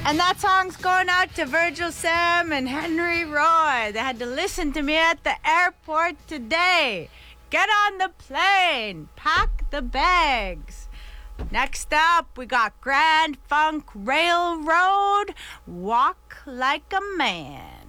And that song's going out to Virgil Sam and Henry Roy. They had to listen to me at the airport today. Get on the plane. Pack the bags. Next up, we got Grand Funk Railroad. Walk Like a Man.